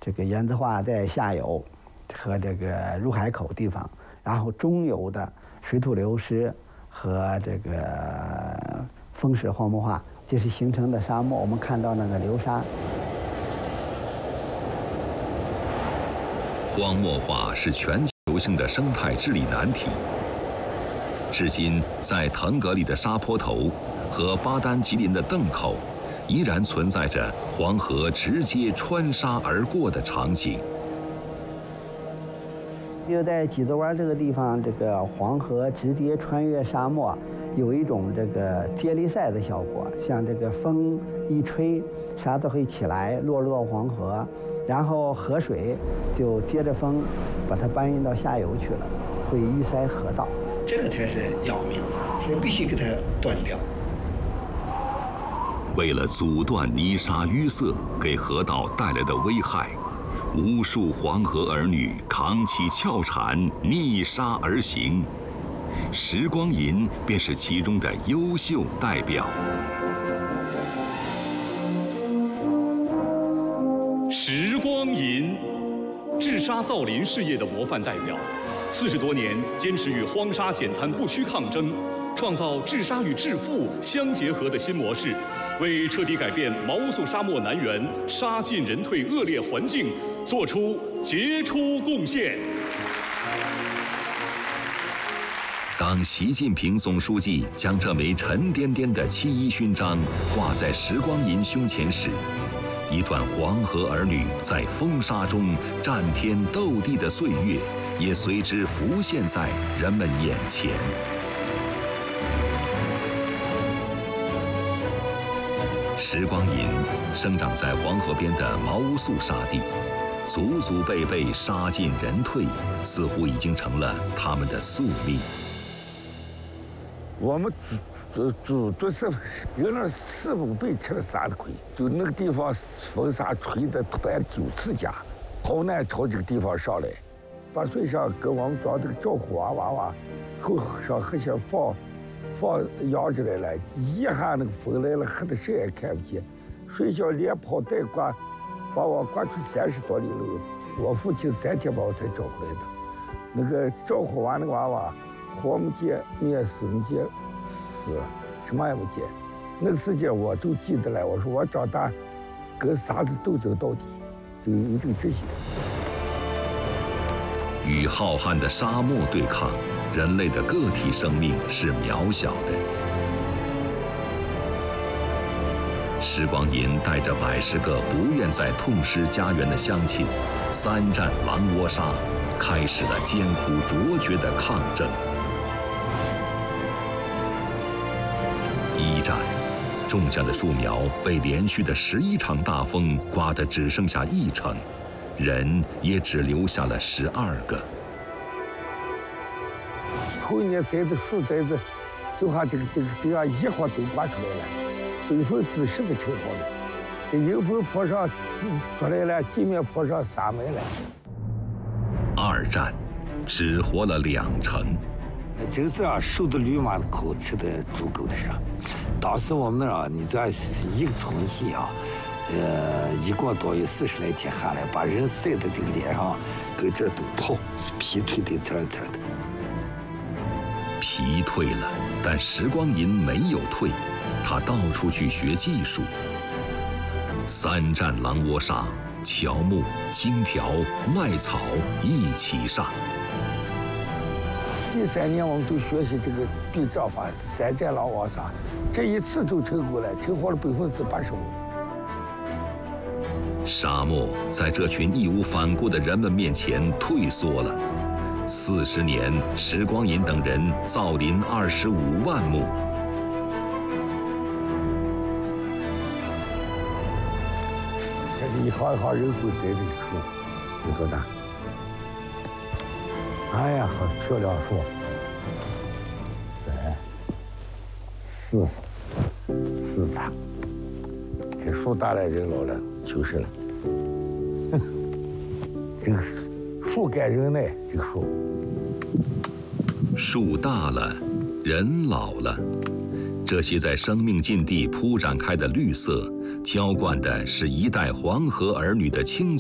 这个盐渍化在下游和这个入海口地方，然后中游的水土流失和这个风蚀荒漠化，这是形成的沙漠。我们看到那个流沙。 荒漠化是全球性的生态治理难题。至今，在腾格里的沙坡头和巴丹吉林的邓口，依然存在着黄河直接穿沙而过的场景。 就在济州湾这个地方，这个黄河直接穿越沙漠，有一种这个接力赛的效果。像这个风一吹，沙子会起来，落入到黄河，然后河水就接着风把它搬运到下游去了，会淤塞河道。这个才是要命，所以必须给它断掉。 为了阻断泥沙淤塞给河道带来的危害，无数黄河儿女扛起鞘铲逆沙而行，时光银便是其中的优秀代表。 时光银，治沙造林事业的模范代表，40多年坚持与荒沙减碳不屈抗争，创造治沙与致富相结合的新模式，为彻底改变毛乌素沙漠南缘沙进人退恶劣环境做出杰出贡献。 当习近平总书记将这枚沉甸甸的7·1勋章挂在时光银胸前时，一段黄河儿女在风沙中战天斗地的岁月，也随之浮现在人们眼前。时光银生长在黄河边的毛乌素沙地，祖祖辈辈沙进人退，似乎已经成了他们的宿命。 我们主是有那4、5倍吃了沙的亏，就那个地方风沙吹的断9次家，好难朝这个地方上来。把水上给我们装这个照护娃娃，后上河线放扬着来了，一下那个风来了，黑的谁也看不见。水上连跑带挂，把我挂出30多里路。我父亲3天把我才找回来的。那个照护完那个娃娃，活没见，面死没见，死什么也没见。那个时间我都记得了。我说我长大跟啥子斗争到底，就有这个决心。 与浩瀚的沙漠对抗，人类的个体生命是渺小的。时光银带着110个不愿再痛失家园的乡亲，3战狼窝沙，开始了艰苦卓绝的抗争。1战，种下的树苗被连续的11场大风刮得只剩下1成，人也只留下了12个。 头一年栽的树栽子，就像这样一晃都刮出来了，北风滋湿的挺好的。这迎风坡上出来了，地面坡上撒埋了。 2战，只活了2成。 这次受的驴马的苦，吃的猪狗的啥。当时我们那你这一个冲洗一共多有40来天下来，把人晒的这个脸上跟这都泡，皮退的刺刺的。 皮退了，但时光银没有退，他到处去学技术。3战狼窝沙，乔木、荆条、麦草一起上。 第3年我们就学习这个对仗法，3战狼窝沙，这一次就成功了，成活了85%。 沙漠在这群义无反顾的人们面前退缩了。40年，时光银等人造林25万亩。 这是一行一行人工栽这个树，有多大？哎呀，好漂亮树！3、4场，这树大了，人老了，90了。这个树感人耐，这个树。 树大了，人老了，这些在生命禁地铺展开的绿色，浇灌的是一代黄河儿女的青